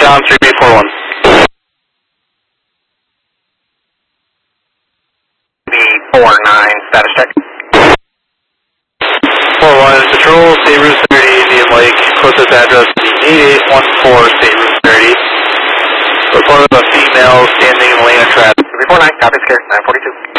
John 3B41. B49, status check. 41, patrol, State Route 30, Indian Lake, closest address 8814 State Route 30. Report of a female standing in lane of traffic. B49, copy, scared, 942.